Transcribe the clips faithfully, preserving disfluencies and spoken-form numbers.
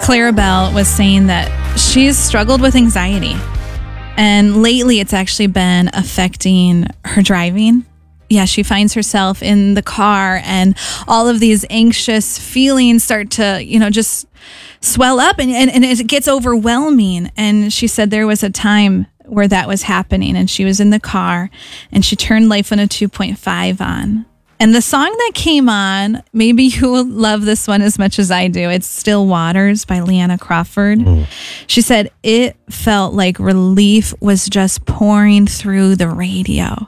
Clarabelle was saying that she's struggled with anxiety. And lately, it's actually been affecting her driving. Yeah, she finds herself in the car and all of these anxious feelings start to, you know, just swell up and, and, and it gets overwhelming. And she said there was a time where that was happening and she was in the car and she turned Life one oh two point five on. And the song that came on, maybe you will love this one as much as I do. It's Still Waters by Leanna Crawford. Mm. She said it felt like relief was just pouring through the radio.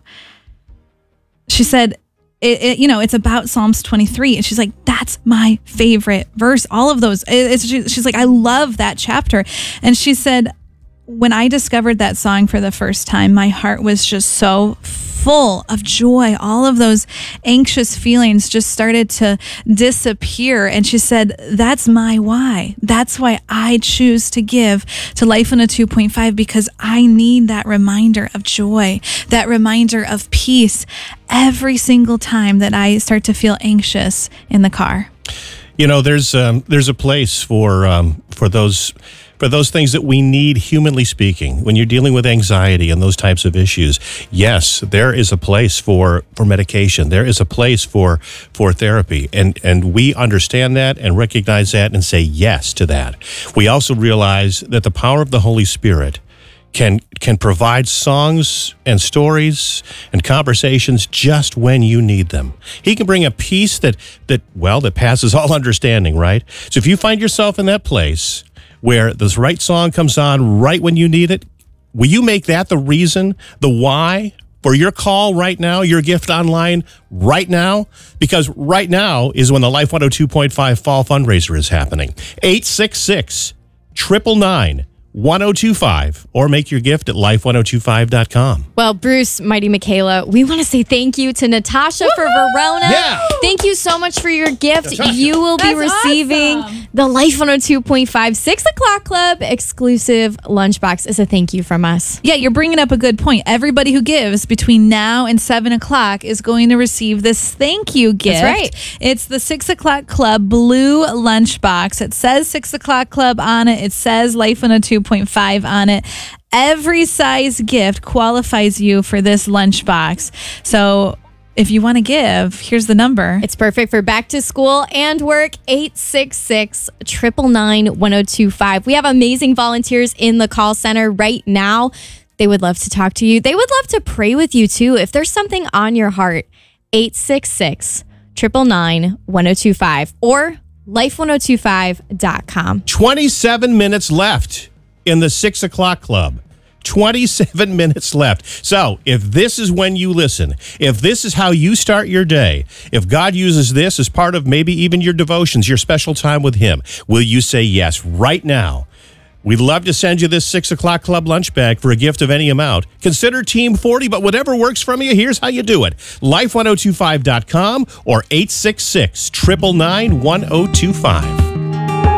She said, it, it, you know, it's about Psalms twenty-three. And she's like, that's my favorite verse. All of those. It, it's, she's like, I love that chapter. And she said, when I discovered that song for the first time, my heart was just so full of joy. All of those anxious feelings just started to disappear. And she said, that's my why. That's why I choose to give to Life one oh two point five, because I need that reminder of joy, that reminder of peace every single time that I start to feel anxious in the car. You know, there's um, there's a place for um, for those for those things that we need, humanly speaking. When you're dealing with anxiety and those types of issues, yes, there is a place for, for medication. There is a place for for therapy, and and we understand that and recognize that and say yes to that. We also realize that the power of the Holy Spirit can can provide songs and stories and conversations just when you need them. He can bring a peace that, that well, that passes all understanding, right? So if you find yourself in that place where this right song comes on right when you need it, will you make that the reason, the why for your call right now, your gift online right now? Because right now is when the Life one oh two point five Fall Fundraiser is happening. eight six six, nine nine nine, one oh two five, or make your gift at life one oh two five dot com. Well, Bruce, Mighty Michaela, we want to say thank you to Natasha Woo-hoo! for Verona. Yeah. Thank you so much for your gift. Natasha. You will be That's receiving awesome. the Life one oh two point five six o'clock Club exclusive lunchbox as a thank you from us. Yeah, you're bringing up a good point. Everybody who gives between now and seven o'clock is going to receive this thank you gift. That's right. It's the six o'clock Club blue lunchbox. It says six o'clock Club on it. It says Life one oh two point five on it. Every size gift qualifies you for this lunchbox. So if you want to give, here's the number. It's perfect for back to school and work. eight six six, nine nine nine, one oh two five. We have amazing volunteers in the call center right now. They would love to talk to you. They would love to pray with you too. If there's something on your heart, eight six six, nine nine nine, one oh two five or life one oh two five dot com. twenty-seven minutes left in the six o'clock Club. twenty-seven minutes left. So if this is when you listen, if this is how you start your day, if God uses this as part of maybe even your devotions, your special time with Him, will you say yes right now? We'd love to send you this six o'clock Club lunch bag for a gift of any amount. Consider Team forty, but whatever works from you, here's how you do it. life one oh two five dot com or eight six six, nine nine nine, one oh two five.